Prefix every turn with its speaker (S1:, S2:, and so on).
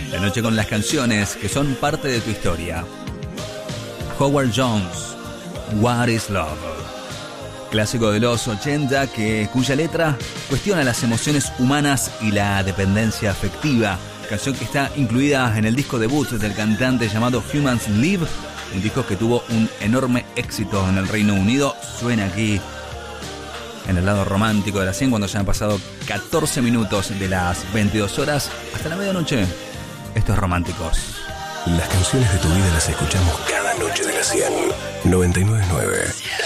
S1: La noche con las canciones que son parte de tu historia. Howard Jones, What is Love? Clásico de los 80 cuya letra cuestiona las emociones humanas y la dependencia afectiva. Canción que está incluida en el disco debut del cantante llamado Humans Live, un disco que tuvo un enorme éxito en el Reino Unido. Suena aquí en el lado romántico de la 100 cuando ya han pasado 14 minutos de las 22 horas hasta la medianoche. Estos románticos.
S2: Las canciones de tu vida las escuchamos cada noche de la 100. 99.9